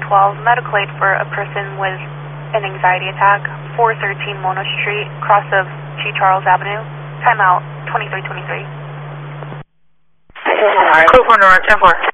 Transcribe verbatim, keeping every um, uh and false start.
twelve, medical aid for a person with an anxiety attack, four thirteen Mona Street, cross of G. Charles Avenue. Timeout, twenty-three twenty-three. Code four, ten four.